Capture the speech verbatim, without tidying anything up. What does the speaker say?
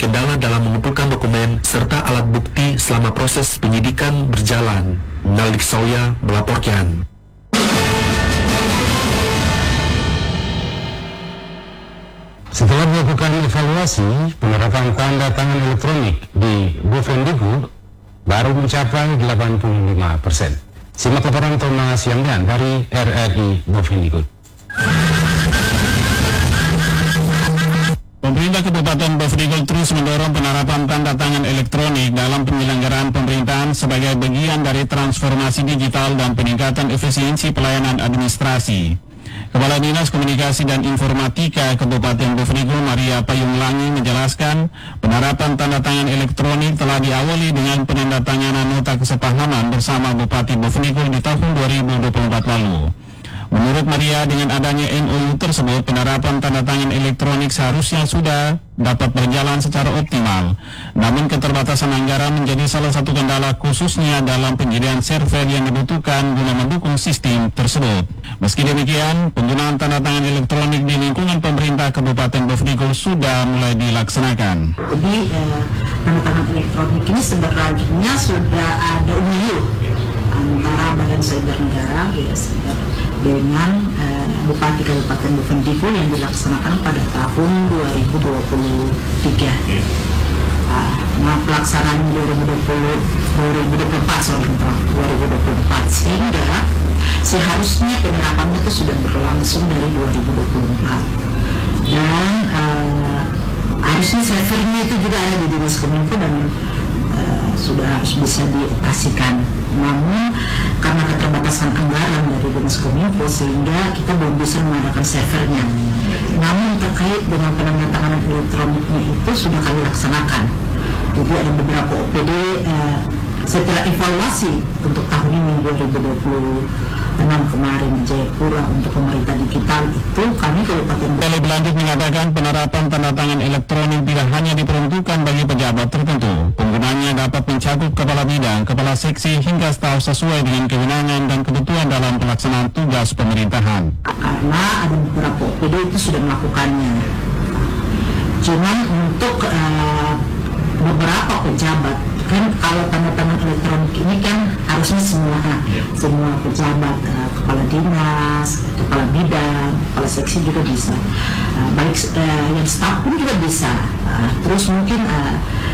kendala dalam mengumpulkan dokumen serta alat bukti selama proses penyidikan berjalan. Nalik Sauya melaporkan. Setelah melakukan evaluasi, penerapan tanda tangan elektronik di Bufendikbud baru mencapai delapan puluh lima persen. Simak laporan Thomas Yangdan dari R R I Bufendikbud. Pemerintah Kabupaten Bufendikbud terus mendorong penerapan tanda tangan elektronik dalam penyelenggaraan pemerintahan sebagai bagian dari transformasi digital dan peningkatan efisiensi pelayanan administrasi. Kepala Dinas Komunikasi dan Informatika Kabupaten Bufendikbud Maria Payung Langi menjelaskan penerapan tanda tangan elektronik telah diawali dengan penandatanganan nota kesepahaman bersama Bupati Bufendikbud di tahun dua ribu dua puluh empat lalu. Menurut Maria, dengan adanya N O U tersebut, penerapan tanda tangan elektronik seharusnya sudah dapat berjalan secara optimal. Namun keterbatasan anggaran menjadi salah satu kendala khususnya dalam penyediaan server yang dibutuhkan guna mendukung sistem tersebut. Meski demikian, penggunaan tanda tangan elektronik di lingkungan pemerintah Kabupaten Bufendikbud sudah mulai dilaksanakan. Jadi eh, tanda tangan elektronik ini sebenarnya sudah ada U U antara Badan Cyber Negara ya, dengan uh, Bupati Kabupaten Bufendikbud yang dilaksanakan pada tahun dua ribu dua puluh tiga. Uh, nah, pelaksanaan dua ribu dua puluh, dua ribu dua puluh empat, sorry, dua ribu dua puluh empat sehingga seharusnya penerapannya itu sudah berlangsung dari dua ribu dua puluh empat dan uh, harusnya servernya itu juga ada di Dinas Kominfo dan uh, sudah harus bisa dioperasikan. Namun karena keterbatasan anggaran dari Dinas Kominfo sehingga kita belum bisa mengadakan servernya. Namun terkait dengan penandatanganan elektroniknya itu sudah kami laksanakan. Jadi ada beberapa O P D eh, setelah evaluasi untuk tahun ini dua ribu dua puluh enam kemarin di Jayapura untuk pemerintah digital itu kami Kabupaten Lebih lanjut mengatakan penerapan tanda tangan elektronik tidak hanya diperuntukkan bagi pejabat tertentu. Penggunanya dapat mencakup kepala bidang, kepala seksi hingga staf sesuai dengan kewenangan dan kebutuhan dalam pelaksanaan tugas pemerintahan. Karena ada beberapa O P D itu sudah melakukannya. Cuman untuk uh, beberapa pejabat kan kalau tanda tangan elektronik ini kan harusnya semua semua pejabat, uh, kepala dinas, kepala bidang, kepala seksi juga bisa, uh, baik uh, yang staf pun juga bisa, uh, terus mungkin uh,